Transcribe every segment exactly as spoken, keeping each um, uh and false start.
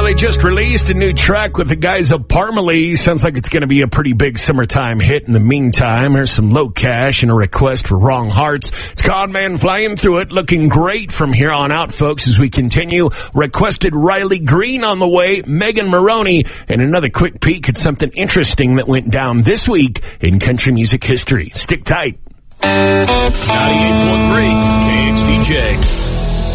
Well, they just released a new track with the guys of Parmalee. Sounds like it's going to be a pretty big summertime hit. In the meantime, here's some Low Cash and a request for Wrong Hearts. It's Conman flying through it, looking great from here on out, folks, as we continue. Requested Riley Green on the way, Megan Maroney, and another quick peek at something interesting that went down this week in country music history. Stick tight. ninety-eight point three K X D J.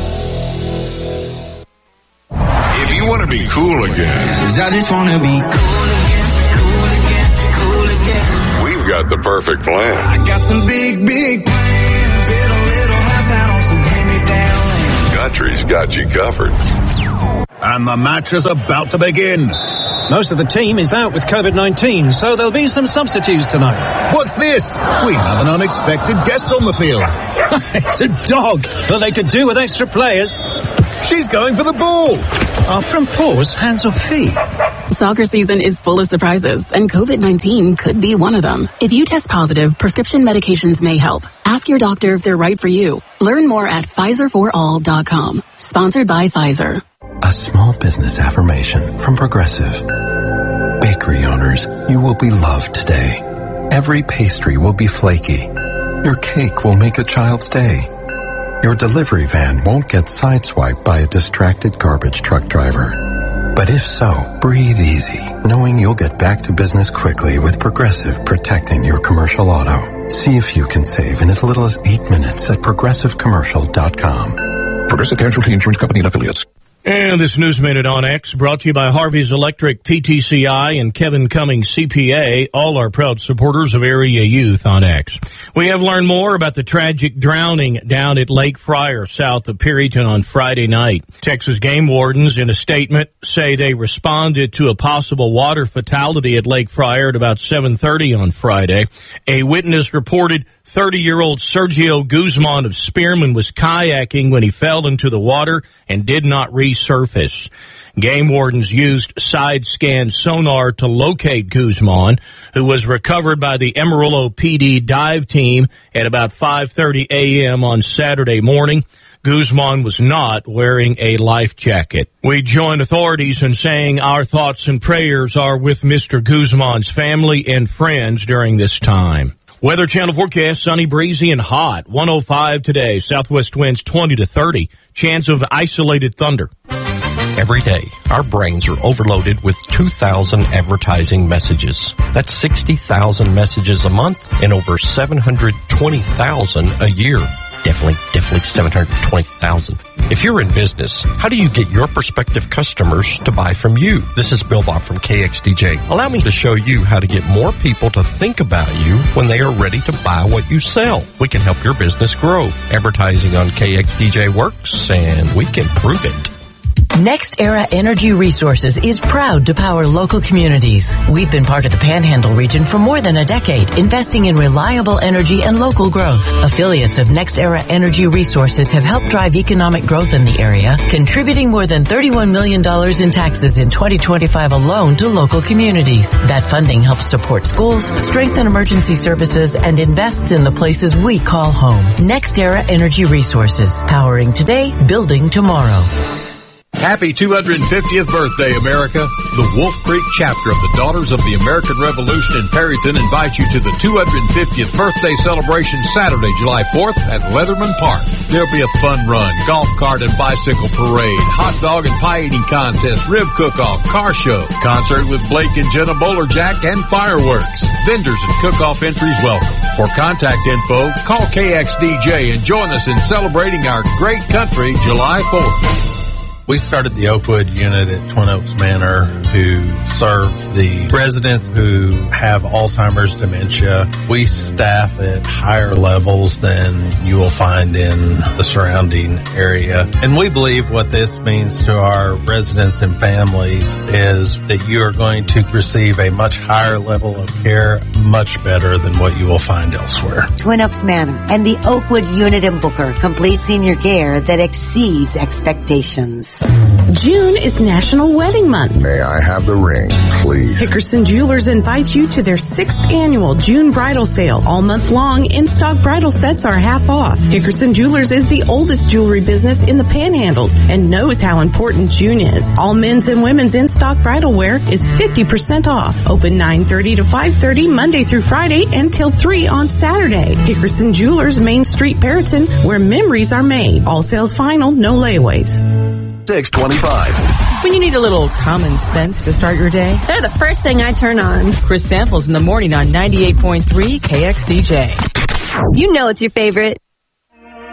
If you want to be cool again, 'cause I just want to be cool again, cool again, cool again. We've got the perfect plan. I got some big, big plans. Hit a little house out on some hand-me-down land. Country's got you covered. And the match is about to begin. Most of the team is out with COVID nineteen, so there'll be some substitutes tonight. What's this? We have an unexpected guest on the field. It's a dog, but they could do with extra players. She's going for the ball. Are from paws, hands or feet? Soccer season is full of surprises, and COVID nineteen could be one of them. If you test positive, prescription medications may help. Ask your doctor if they're right for you. Learn more at Pfizer for all dot com. Sponsored by Pfizer. A small business affirmation from Progressive. Bakery owners, you will be loved today. Every pastry will be flaky. Your cake will make a child's day. Your delivery van won't get sideswiped by a distracted garbage truck driver. But if so, breathe easy, knowing you'll get back to business quickly with Progressive protecting your commercial auto. See if you can save in as little as eight minutes at progressive commercial dot com. Progressive Casualty Insurance Company and Affiliates. And this News Minute on X brought to you by Harvey's Electric P T C I and Kevin Cummings C P A, all are proud supporters of area youth on X. We have learned more about the tragic drowning down at Lake Fryer south of Perryton on Friday night. Texas game wardens in a statement say they responded to a possible water fatality at Lake Fryer at about seven thirty on Friday. A witness reported thirty-year-old Sergio Guzman of Spearman was kayaking when he fell into the water and did not resurface. Game wardens used side-scan sonar to locate Guzman, who was recovered by the Amarillo P D dive team at about five thirty a.m. on Saturday morning. Guzman was not wearing a life jacket. We join authorities in saying our thoughts and prayers are with Mister Guzman's family and friends during this time. Weather Channel forecast, sunny, breezy, and hot. one oh five today. Southwest winds twenty to thirty. Chance of isolated thunder. Every day, our brains are overloaded with two thousand advertising messages. That's sixty thousand messages a month and over seven hundred twenty thousand a year. Definitely, definitely seven hundred twenty thousand. If you're in business, how do you get your prospective customers to buy from you? This is Bill Bob from K X D J. Allow me to show you how to get more people to think about you when they are ready to buy what you sell. We can help your business grow. Advertising on K X D J works, and we can prove it. NextEra Energy Resources is proud to power local communities. We've been part of the Panhandle region for more than a decade, investing in reliable energy and local growth. Affiliates of NextEra Energy Resources have helped drive economic growth in the area, contributing more than thirty-one million dollars in taxes in twenty twenty-five alone to local communities. That funding helps support schools, strengthen emergency services, and invests in the places we call home. NextEra Energy Resources, powering today, building tomorrow. Happy two hundred fiftieth birthday, America. The Wolf Creek chapter of the Daughters of the American Revolution in Perryton invites you to the two hundred fiftieth birthday celebration Saturday, July fourth at Leatherman Park. There'll be a fun run, golf cart and bicycle parade, hot dog and pie eating contest, rib cook-off, car show, concert with Blake and Jenna Bowlerjack, and fireworks. Vendors and cook-off entries welcome. For contact info, call K X D J and join us in celebrating our great country July fourth. We started the Oakwood unit at Twin Oaks Manor to serve the residents who have Alzheimer's, dementia. We staff at higher levels than you will find in the surrounding area. And we believe what this means to our residents and families is that you are going to receive a much higher level of care, much better than what you will find elsewhere. Twin Oaks Manor and the Oakwood unit in Booker, complete senior care that exceeds expectations. Jewelers. June is National Wedding Month. May I have the ring, please? Hickerson Jewelers invites you to their sixth annual June bridal sale. All month long, in-stock bridal sets are half off. Hickerson Jewelers is the oldest jewelry business in the Panhandles and knows how important June is. All men's and women's in-stock bridal wear is fifty percent off. Open nine thirty to five thirty Monday through Friday and till three on Saturday. Hickerson Jewelers, Main Street, Perryton, where memories are made. All sales final, no layaways. six twenty-five. When you need a little common sense to start your day, they're the first thing I turn on. Chris Samples in the morning on ninety-eight point three K X D J. You know it's your favorite.